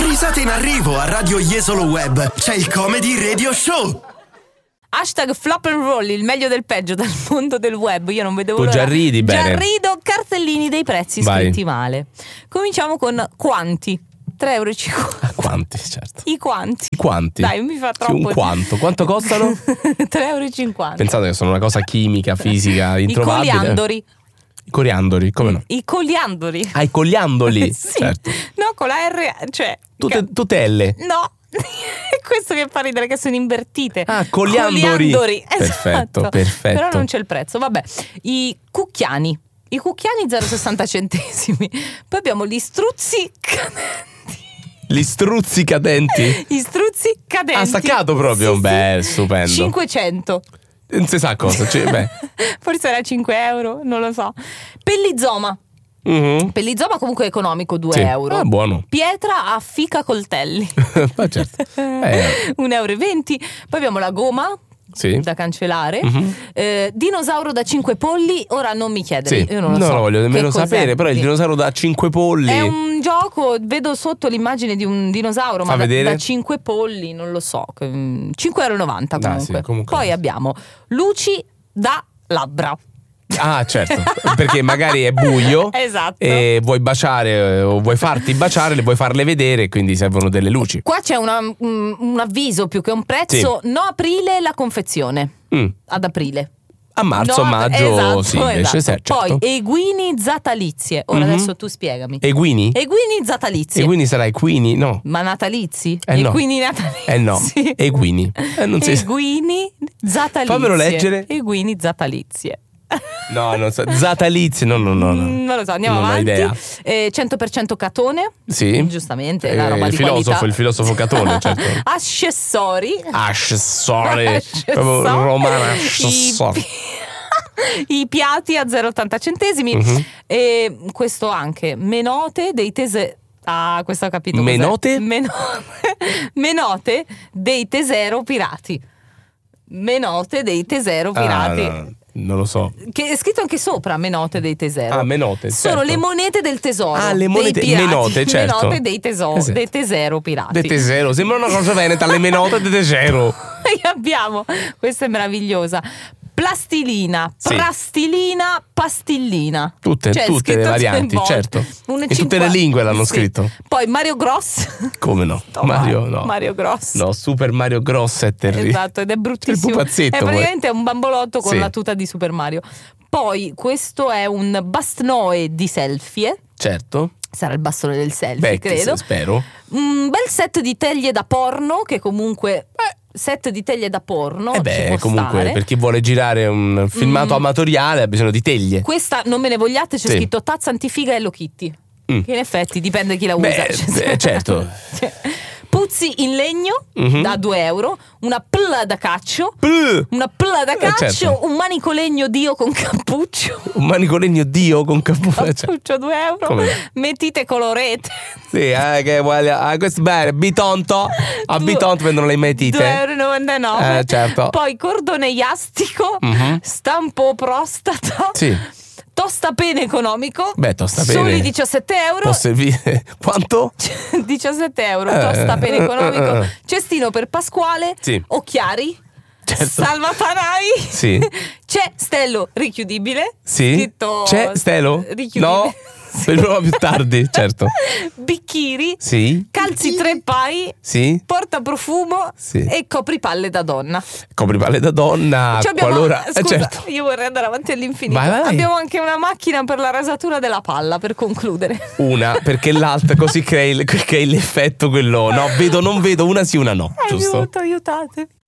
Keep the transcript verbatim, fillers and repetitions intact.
Risate in arrivo a Radio Jesolo Web. C'è il Comedy Radio Show. Hashtag flop and roll, il meglio del peggio dal mondo del web. Io non vedevo tu l'ora. già ridi bene. Già rido, cartellini dei prezzi Vai. scritti male. Cominciamo con quanti. tre euro e cinquanta. Ah, quanti, certo. I quanti. I quanti? Dai, mi fa troppo. Sì, un quanto? Quanto costano? tre euro e cinquanta. Pensate che sono una cosa chimica, fisica, I introvabile. coliandoli. I coriandoli, come no? I coliandoli. Ah, i coliandoli. Sì. Certo. No, con la R, cioè Tute, tutelle. no. È questo che fa ridere, che sono invertite. Ah, coliandoli. Coliandoli. Perfetto, Esatto. perfetto. Però non c'è il prezzo. Vabbè, i cucchiani. I cucchiani zero virgola sessanta centesimi. Poi abbiamo gli struzzi cadenti. Gli struzzi cadenti. Gli struzzi cadenti. Ah, staccato proprio. Sì, Beh, sì. stupendo. cinquecento. Non si sa cosa. Cioè, beh. Forse era cinque euro, non lo so. Pellizoma. Mhm. Pellizoma comunque economico, due Sì. euro. Ah, buono. Pietra a fica coltelli. Ma certo. Eh, un euro e venti. Poi abbiamo la goma sì. da cancellare. Mhm. eh, dinosauro da cinque polli. Ora non mi chiedere, Sì. io non lo non so lo voglio nemmeno che cos'è. sapere. Però il Sì. dinosauro da cinque polli. È un gioco, vedo sotto l'immagine di un dinosauro, Fa ma da, vedere. da cinque polli, non lo so. cinque euro e novanta Dai, comunque. sì, comunque. Poi abbiamo luci da labbra. Ah, certo. Perché magari è buio. Esatto. E vuoi baciare eh, o vuoi farti baciare, le vuoi farle vedere, quindi servono delle luci. Qua c'è una- un, un avviso più che un prezzo. No aprile la confezione. Mm. Ad aprile. A marzo, No, maggio, esatto, sì, invece esatto. sì, certo. Poi eguini zatalizie. Ora Mhm. adesso tu spiegami. Eguini? Eguini zatalizie. E quindi sarà equini? No. Ma natalizi? Eh no. Equini natalizi. Eh no. Equini. Eh, non si sa. Eguini zatalizie. Fammelo leggere. Eguini zatalizie. No, non so. Zatalizi, no, no, no. no. Mm, non lo so, andiamo Non ho avanti. idea. Eh, cento per cento catone. Sì. Giustamente, Eh, la roba il di filosofo, qualità. il filosofo Catone, certo. Accessori. Accessori. Accessori. Proprio romano I, accessori. pi- I piatti a zero virgola ottanta centesimi. Mhm. E questo anche. Menote dei teseri. Ah, questo ho capito. cos'è. Menote? Meno- Menote dei tesero pirati. Menote dei tesero pirati. Ah, no, non lo so. Che è scritto anche sopra menote dei tesero. Ah, menote, Sono certo. le monete del tesoro. Ah, le dei monete- pirati. menote, certo. Menote dei tesoro, Esatto. dei tesero pirati. De tesero, sembra una cosa veneta, le menote de tesero. Poi abbiamo, questa è meravigliosa, plastilina, Sì. plastilina, pastillina. Tutte, Cioè, tutte le scritto varianti, tre volte. certo. Un In tutte cinqua- le lingue l'hanno Sì. scritto. Poi Mario Gross. Come no? No, Mario, no. Mario Gross. No, Super Mario Gross è terribile. Esatto, ed è bruttissimo. Il pupazzetto, È poi. praticamente un bambolotto con Sì. la tuta di Super Mario. Poi questo è un bastone di selfie. Certo. Sarà il bastone del selfie, Beh, credo. spero. Un bel set di teglie da porno, che comunque set di teglie da porno E ci beh, può comunque, stare. per chi vuole girare un filmato Mm. amatoriale ha bisogno di teglie. Questa non me ne vogliate, c'è Sì. scritto tazza antifiga Hello Kitty. Mm. Che in effetti dipende chi la Beh, usa. beh, certo. Cioè, puzzi in legno Mhm. da due euro, una plla da caccio, Puh, una plla da Eh, caccio, certo. un manico legno Dio con cappuccio. un manico legno Dio con cappuccio. Cioè, Cappuccio due euro. Come no? Mettite colorete. sì, eh, che voglio. Ah, questo è bene. Bitonto. A Due- Bitonto vendono le due matite. euro e novantanove. Eh, certo. Poi cordone iastico, Mhm. stampo prostata. Sì. Tostapene economico. Beh, tostapene. Soli diciassette euro. Può servire. Quanto? diciassette euro, Eh, tostapene eh, economico. eh, eh. Cestino per Pasquale. Sì. Occhiari. Certo. Salvapanai. Sì. C'è Stello richiudibile. Sì. Scritto C'è Stelo? richiudibile. No. Speriamo più tardi, certo. Bicchieri. Sì. Calzi tre pai. Sì. Portaprofumo. Sì. E copripalle da donna. Copripalle da donna. Cioè abbiamo, Qualora. eh, scusa, certo. io vorrei andare avanti all'infinito. Vai, vai. Abbiamo anche una macchina per la rasatura della palla, per concludere. Una, perché l'altra così crei, crei l'effetto quello. No, vedo, non vedo, una sì, una no. Giusto? Aiuto, aiutatemi.